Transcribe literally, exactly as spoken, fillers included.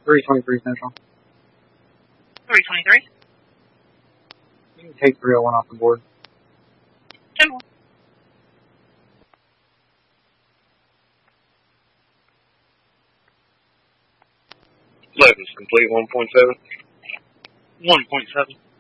three twenty-three Central. three twenty-three. You can take three oh one off the board. ten. License complete one point seven. one point seven.